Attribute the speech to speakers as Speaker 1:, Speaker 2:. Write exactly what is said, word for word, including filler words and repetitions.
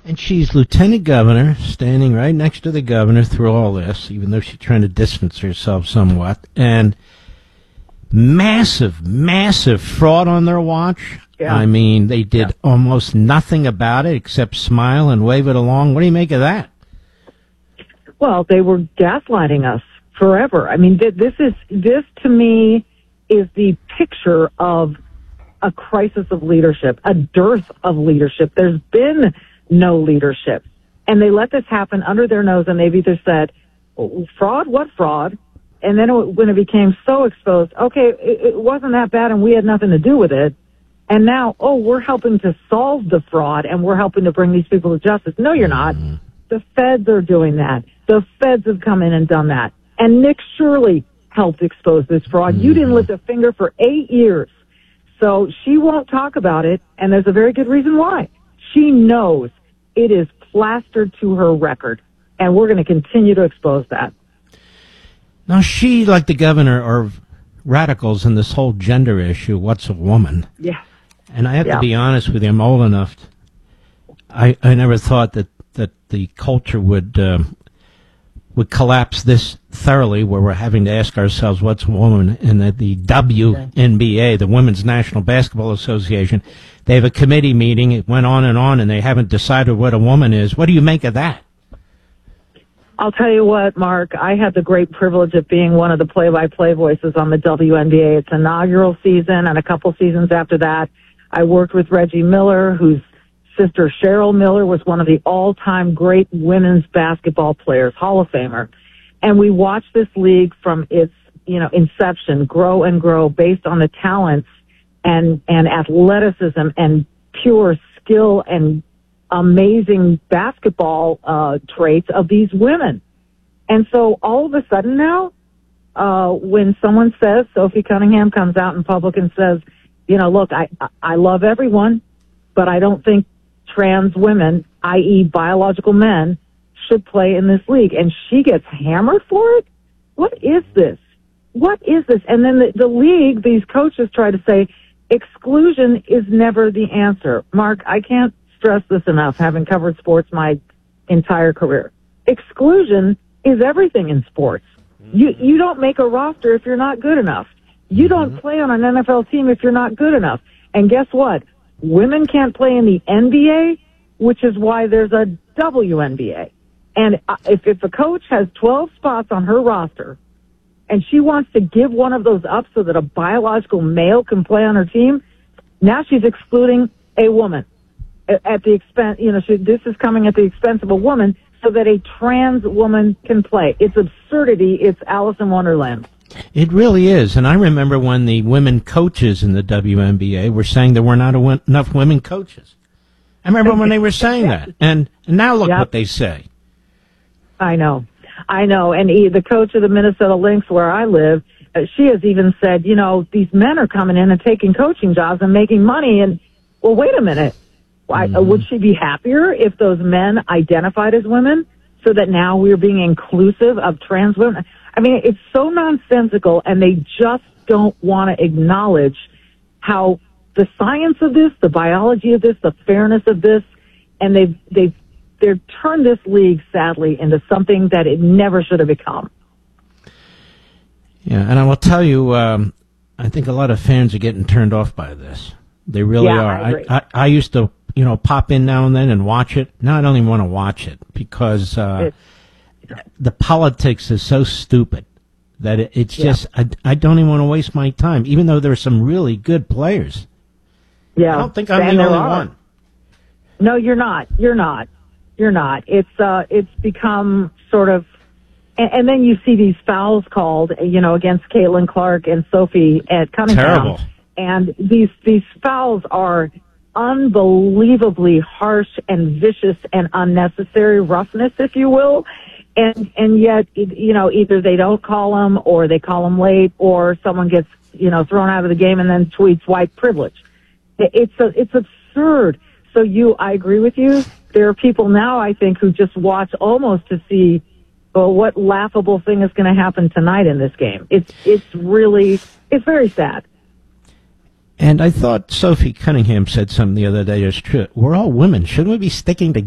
Speaker 1: And she's lieutenant governor, standing right next to the governor through all this, even though she's trying to distance herself somewhat. And massive, massive fraud on their watch. Yeah. I mean, they did yeah. almost nothing about it except smile and wave it along. What do you make of that?
Speaker 2: Well, they were gaslighting us forever. I mean, th- this is this to me is the picture of a crisis of leadership, a dearth of leadership. There's been no leadership. And they let this happen under their nose, and they've either said, fraud? What fraud? And then it, when it became so exposed, okay, it, it wasn't that bad and we had nothing to do with it. And now, oh, we're helping to solve the fraud and we're helping to bring these people to justice. No, you're not. Mm-hmm. The feds are doing that. The feds have come in and done that. And Nick Shirley helped expose this fraud. Mm-hmm. You didn't lift a finger for eight years. So she won't talk about it, and there's a very good reason why. She knows it is plastered to her record, and we're going to continue to expose that.
Speaker 1: Now, she, like the governor, are radicals in this whole gender issue. What's a woman?
Speaker 2: Yeah.
Speaker 1: And I have
Speaker 2: yeah.
Speaker 1: to be honest with you, I'm old enough. To, I, I never thought that, that the culture would uh, would collapse this thoroughly, where we're having to ask ourselves what's a woman. And that the W N B A, the Women's National Basketball Association, they have a committee meeting. It went on and on, and they haven't decided what a woman is. What do you make of that?
Speaker 2: I'll tell you what, Mark, I had the great privilege of being one of the play-by-play voices on the W N B A. Its inaugural season and a couple seasons after that. I worked with Reggie Miller, whose sister Cheryl Miller was one of the all-time great women's basketball players, Hall of Famer. And we watched this league from its, you know, inception grow and grow based on the talents and, and athleticism and pure skill and amazing basketball uh, traits of these women. And so all of a sudden now, uh, when someone says, Sophie Cunningham comes out in public and says, you know, look, I, I love everyone, but I don't think trans women, that is biological men, should play in this league. And she gets hammered for it? What is this? What is this? And then the, the league, these coaches try to say, exclusion is never the answer. Mark, I can't stress this enough, having covered sports my entire career. Exclusion is everything in sports. Mm-hmm. You you don't make a roster if you're not good enough. You mm-hmm. don't play on an N F L team if you're not good enough. And guess what? Women can't play in the N B A, which is why there's a W N B A. And if, if a coach has twelve spots on her roster and she wants to give one of those up so that a biological male can play on her team, now she's excluding a woman. At the expense, you know, she, this is coming at the expense of a woman so that a trans woman can play. It's absurdity. It's Alice in Wonderland.
Speaker 1: It really is. And I remember when the women coaches in the W N B A were saying there were not a, enough women coaches. I remember when they were saying that. And, and now look yep. what they say.
Speaker 2: I know. I know. And he, the coach of the Minnesota Lynx, where I live, uh, she has even said, you know, these men are coming in and taking coaching jobs and making money. And, well, wait a minute. Why, mm-hmm. uh, would she be happier if those men identified as women so that now we're being inclusive of trans women? I mean, it's so nonsensical, and they just don't want to acknowledge how the science of this, the biology of this, the fairness of this, and they've, they've, they've turned this league, sadly, into something that it never should have become.
Speaker 1: Yeah, and I will tell you, um, I think a lot of fans are getting turned off by this. They really
Speaker 2: yeah,
Speaker 1: are.
Speaker 2: I, agree.
Speaker 1: I, I, I used to, you know, pop in now and then and watch it. Now I don't even want to watch it because uh, the politics is so stupid that it, it's yeah. just, I, I don't even want to waste my time, even though there are some really good players.
Speaker 2: Yeah.
Speaker 1: I don't think I'm the only one.
Speaker 2: No, you're not. You're not. You're not. It's, uh, it's become sort of, and, and then you see these fouls called, you know, against Caitlin Clark and Sophie at Cunningham.
Speaker 1: Terrible.
Speaker 2: And these, these fouls are unbelievably harsh and vicious and unnecessary roughness, if you will. And, and yet, you know, either they don't call them or they call them late or someone gets, you know, thrown out of the game and then tweets white privilege. It's a, it's absurd. So you, I agree with you. There are people now, I think, who just watch almost to see, well, what laughable thing is going to happen tonight in this game. It's, it's really, it's very sad.
Speaker 1: And I thought Sophie Cunningham said something the other day that's true. We're all women. Shouldn't we be sticking together?